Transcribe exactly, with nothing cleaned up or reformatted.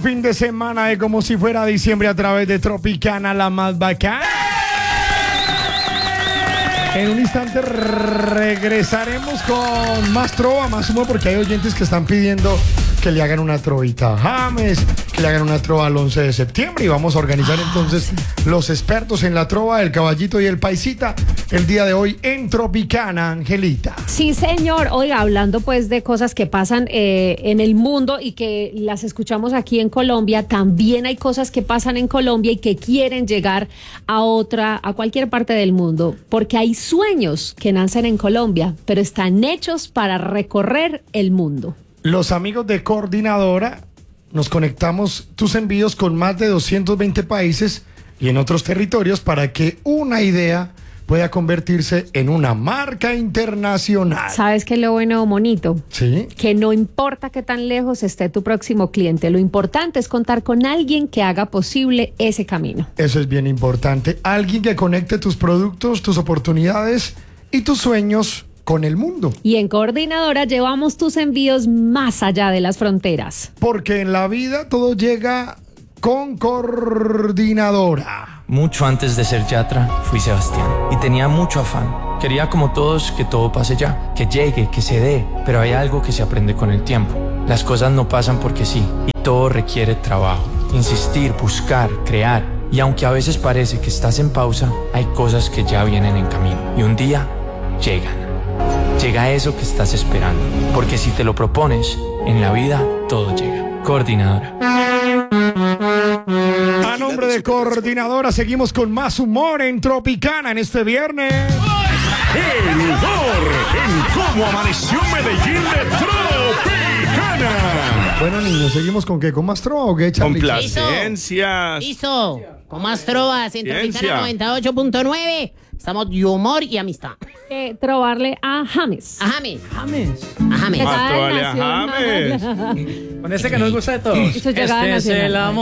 fin de semana de como si fuera diciembre a través de Tropicana, la más bacana. En un instante regresaremos con más trova, más humor, porque hay oyentes que están pidiendo que le hagan una trovita a James, que le hagan una trova al once de septiembre, y vamos a organizar ah, entonces sí. los expertos en la trova, el caballito y el paisita, el día de hoy en Tropicana, Angelita. Sí, señor. Oiga, hablando pues de cosas que pasan eh, en el mundo y que las escuchamos aquí en Colombia, también hay cosas que pasan en Colombia y que quieren llegar a otra, a cualquier parte del mundo, porque hay sueños que nacen en Colombia, pero están hechos para recorrer el mundo. Los amigos de Coordinadora nos conectamos tus envíos con más de doscientos veinte países y en otros territorios para que una idea pueda convertirse en una marca internacional. ¿Sabes qué es lo bueno, monito? Sí. Que no importa qué tan lejos esté tu próximo cliente, lo importante es contar con alguien que haga posible ese camino. Eso es bien importante. Alguien que conecte tus productos, tus oportunidades y tus sueños con el mundo. Y en Coordinadora llevamos tus envíos más allá de las fronteras. Porque en la vida todo llega con Coordinadora. Mucho antes de ser Yatra, fui Sebastián y tenía mucho afán. Quería como todos que todo pase ya, que llegue, que se dé, pero hay algo que se aprende con el tiempo. Las cosas no pasan porque sí, y todo requiere trabajo, insistir, buscar, crear. Y aunque a veces parece que estás en pausa, hay cosas que ya vienen en camino y un día llegan. Llega eso que estás esperando, porque si te lo propones, en la vida todo llega. Coordinadora. A nombre de Coordinadora seguimos con más humor en Tropicana en este viernes. El humor en cómo amaneció Medellín de Tropicana. Bueno, niños, ¿seguimos con qué? ¿Con más trova o qué, Charlie? Complacencias. Listo. Con más trovas en Tropicana noventa y ocho punto nueve. Estamos de humor y amistad. Eh, trobarle a James. A James. James. A James. Más trovale a James. Con ese que nos gusta de todos. Eso llegaba Este es nacional. el amor.